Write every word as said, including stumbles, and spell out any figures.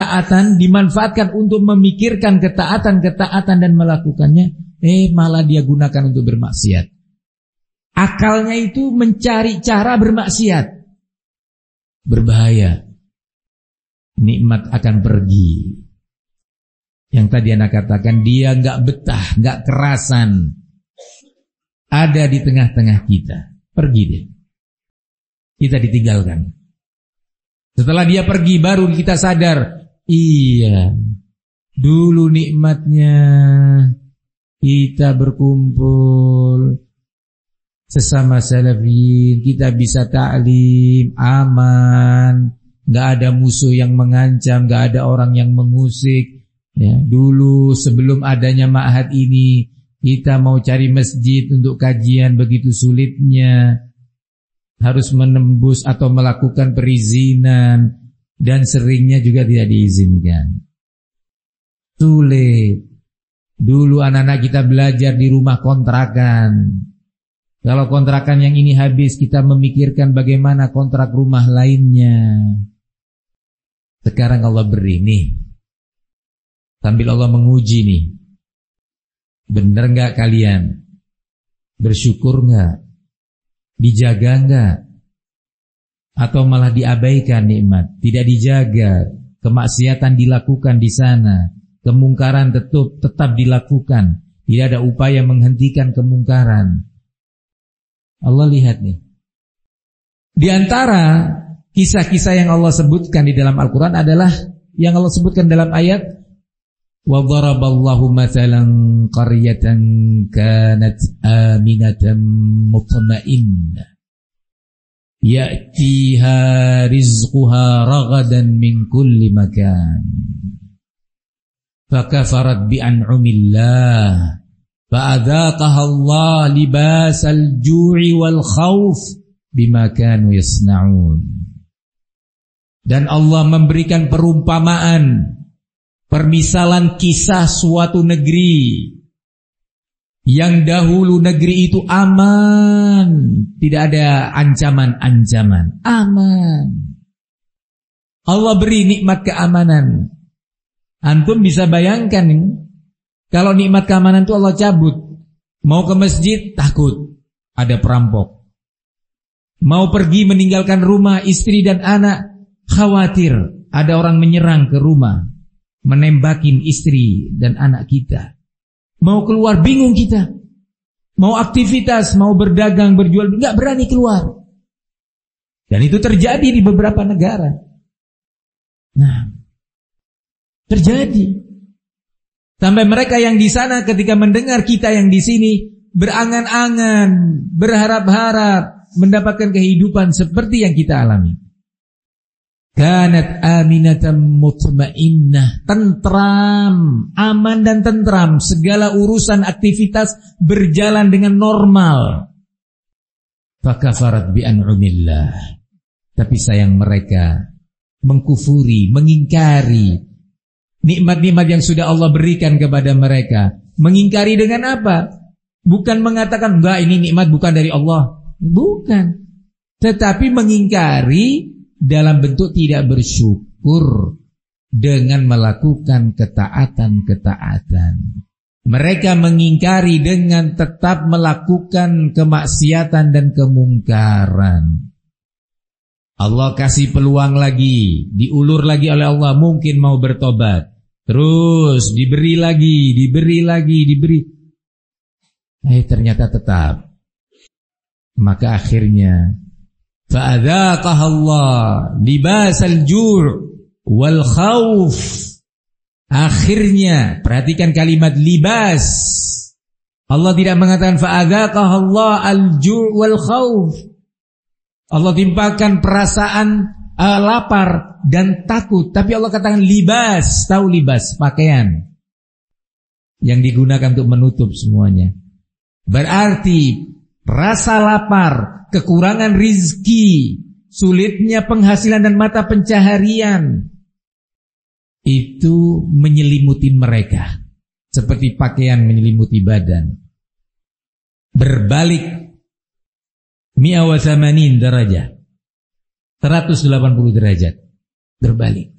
ketaatan, dimanfaatkan untuk memikirkan ketaatan-ketaatan dan melakukannya, eh malah dia gunakan untuk bermaksiat. Akalnya itu mencari cara bermaksiat. Berbahaya. Nikmat akan pergi. Yang tadi anak katakan, dia gak betah, gak kerasan. Ada di tengah-tengah kita. Pergi deh. Kita ditinggalkan. Setelah dia pergi baru kita sadar, iya, dulu nikmatnya kita berkumpul sesama salafin, kita bisa ta'lim, aman, gak ada musuh yang mengancam, gak ada orang yang mengusik. Ya, dulu sebelum adanya ma'had ini, kita mau cari masjid untuk kajian begitu sulitnya. Harus menembus atau melakukan perizinan, dan seringnya juga tidak diizinkan. Sulit. Dulu anak-anak kita belajar di rumah kontrakan. Kalau kontrakan yang ini habis, kita memikirkan bagaimana kontrak rumah lainnya. Sekarang Allah beri nih, sambil Allah menguji nih, benar gak kalian? Bersyukur gak? Dijaga enggak? Atau malah diabaikan nikmat? Tidak dijaga, kemaksiatan dilakukan di sana, kemungkaran tetap tetap dilakukan, tidak ada upaya menghentikan kemungkaran. Allah lihat nih. Di antara kisah-kisah yang Allah sebutkan di dalam Al-Quran adalah yang Allah sebutkan dalam ayat, wa daraballahu mathalan qaryatan kanat aminatan mutma'innah ya'tiha rizquha ragadan min kulli makan fakafarat bi'an'umillah fa'adhaqaha Allah libasal ju'i wal khawf bima kanu yasna'un. Dan Allah memberikan perumpamaan, permisalan kisah suatu negeri yang dahulu negeri itu aman, tidak ada ancaman-ancaman, aman. Allah beri nikmat keamanan. Antum bisa bayangkan nih, kalau nikmat keamanan itu Allah cabut. Mau ke masjid takut ada perampok. Mau pergi meninggalkan rumah istri dan anak khawatir ada orang menyerang ke rumah, menembakin istri dan anak kita. Mau keluar bingung kita. Mau aktivitas, mau berdagang, berjual, enggak berani keluar. Dan itu terjadi di beberapa negara. Nah, terjadi. Sampai mereka yang di sana ketika mendengar kita yang di sini berangan-angan, berharap-harap mendapatkan kehidupan seperti yang kita alami. Kanat aminatan mutmainnah, tentram, aman dan tentram, segala urusan aktivitas berjalan dengan normal. Fakafarat bi'an'umillah, tapi sayang mereka mengkufuri, mengingkari nikmat-nikmat yang sudah Allah berikan kepada mereka. Mengingkari dengan apa? Bukan mengatakan enggak ini nikmat bukan dari Allah, bukan. Tetapi mengingkari dalam bentuk tidak bersyukur dengan melakukan ketaatan-ketaatan. Mereka mengingkari dengan tetap melakukan kemaksiatan dan kemungkaran. Allah kasih peluang lagi, diulur lagi oleh Allah, mungkin mau bertobat. Terus diberi lagi, diberi lagi, diberi. Eh ternyata tetap. Maka akhirnya fa'adzaqaha Allah libasal ju' wal khawf. Akhirnya, perhatikan kalimat libas. Allah tidak mengatakan fa'adzaqaha Allah al-ju' wal khawf. Allah timpakan perasaan uh, lapar dan takut, tapi Allah katakan libas. Tahu libas, pakaian yang digunakan untuk menutup semuanya. Berarti rasa lapar, kekurangan rizki, sulitnya penghasilan dan mata pencaharian itu menyelimuti mereka seperti pakaian menyelimuti badan. Berbalik mi'a wa thamanin derajat, seratus delapan puluh derajat, berbalik.